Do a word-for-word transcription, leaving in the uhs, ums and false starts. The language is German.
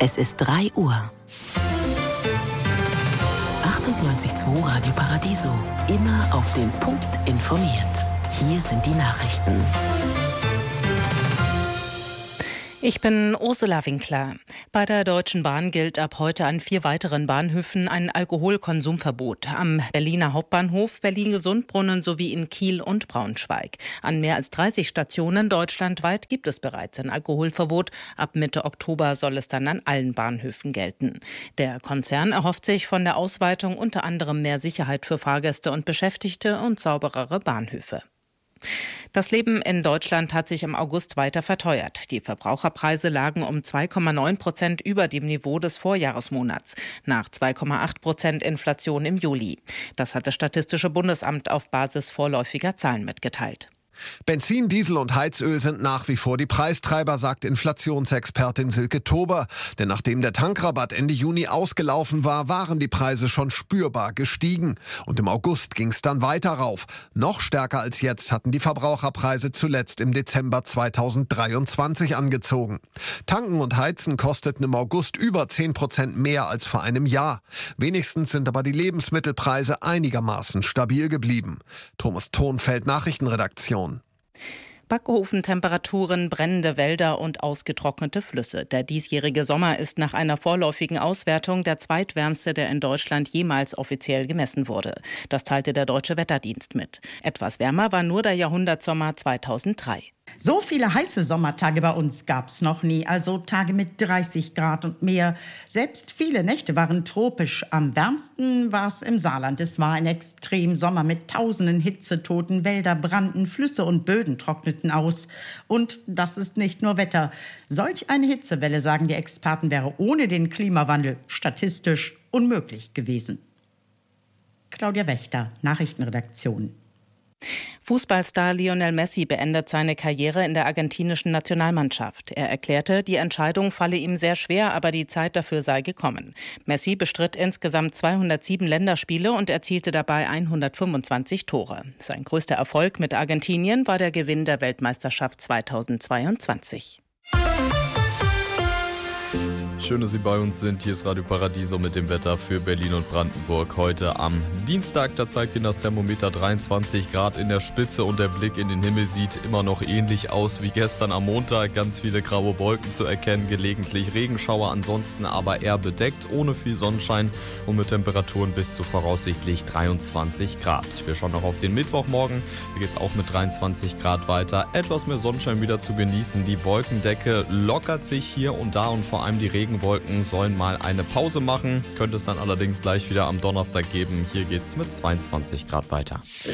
Es ist drei Uhr. achtundneunzig Komma zwei Radio Paradiso. Immer auf den Punkt informiert. Hier sind die Nachrichten. Ich bin Ursula Winkler. Bei der Deutschen Bahn gilt ab heute an vier weiteren Bahnhöfen ein Alkoholkonsumverbot. Am Berliner Hauptbahnhof, Berlin-Gesundbrunnen sowie in Kiel und Braunschweig. An mehr als dreißig Stationen deutschlandweit gibt es bereits ein Alkoholverbot. Ab Mitte Oktober soll es dann an allen Bahnhöfen gelten. Der Konzern erhofft sich von der Ausweitung unter anderem mehr Sicherheit für Fahrgäste und Beschäftigte und sauberere Bahnhöfe. Das Leben in Deutschland hat sich im August weiter verteuert. Die Verbraucherpreise lagen um zwei Komma neun Prozent über dem Niveau des Vorjahresmonats, nach zwei Komma acht Prozent Inflation im Juli. Das hat das Statistische Bundesamt auf Basis vorläufiger Zahlen mitgeteilt. Benzin, Diesel und Heizöl sind nach wie vor die Preistreiber, sagt Inflationsexpertin Silke Tober. Denn nachdem der Tankrabatt Ende Juni ausgelaufen war, waren die Preise schon spürbar gestiegen. Und im August ging es dann weiter rauf. Noch stärker als jetzt hatten die Verbraucherpreise zuletzt im Dezember zweitausenddreiundzwanzig angezogen. Tanken und Heizen kosteten im August über zehn Prozent mehr als vor einem Jahr. Wenigstens sind aber die Lebensmittelpreise einigermaßen stabil geblieben. Thomas Thonfeld, Nachrichtenredaktion. Backofentemperaturen, brennende Wälder und ausgetrocknete Flüsse. Der diesjährige Sommer ist nach einer vorläufigen Auswertung der zweitwärmste, der in Deutschland jemals offiziell gemessen wurde. Das teilte der Deutsche Wetterdienst mit. Etwas wärmer war nur der Jahrhundertsommer zweitausenddrei. So viele heiße Sommertage bei uns gab's noch nie, also Tage mit dreißig Grad und mehr. Selbst viele Nächte waren tropisch. Am wärmsten war es im Saarland. Es war ein Extremsommer mit tausenden Hitzetoten. Wälder brannten, Flüsse und Böden trockneten aus. Und das ist nicht nur Wetter. Solch eine Hitzewelle, sagen die Experten, wäre ohne den Klimawandel statistisch unmöglich gewesen. Claudia Wächter, Nachrichtenredaktion. Fußballstar Lionel Messi beendet seine Karriere in der argentinischen Nationalmannschaft. Er erklärte, die Entscheidung falle ihm sehr schwer, aber die Zeit dafür sei gekommen. Messi bestritt insgesamt zweihundertsieben Länderspiele und erzielte dabei hundertfünfundzwanzig Tore. Sein größter Erfolg mit Argentinien war der Gewinn der Weltmeisterschaft zweitausendzweiundzwanzig. Schön, dass Sie bei uns sind. Hier ist Radio Paradiso mit dem Wetter für Berlin und Brandenburg. Heute am Dienstag, da zeigt Ihnen das Thermometer dreiundzwanzig Grad in der Spitze und der Blick in den Himmel sieht immer noch ähnlich aus wie gestern am Montag. Ganz viele graue Wolken zu erkennen, gelegentlich Regenschauer, ansonsten aber eher bedeckt, ohne viel Sonnenschein und mit Temperaturen bis zu voraussichtlich dreiundzwanzig Grad. Wir schauen noch auf den Mittwochmorgen. Hier geht es auch mit dreiundzwanzig Grad weiter. Etwas mehr Sonnenschein wieder zu genießen. Die Wolkendecke lockert sich hier und da und vor allem die Regen Wolken sollen mal eine Pause machen, könnte es dann allerdings gleich wieder am Donnerstag geben. Hier geht's mit zweiundzwanzig Grad weiter.